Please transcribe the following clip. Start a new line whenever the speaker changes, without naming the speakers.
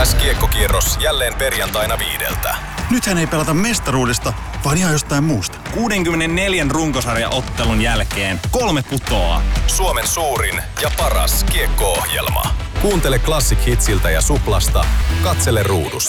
NS-kiekkokierros jälleen perjantaina 5.
Nythän ei pelata mestaruudesta, vaan ihan jostain muusta.
64 runkosarjaottelun jälkeen 3 putoaa.
Suomen suurin ja paras kiekko-ohjelma. Kuuntele Classic Hitsiltä ja Suplasta. Katsele ruudusta.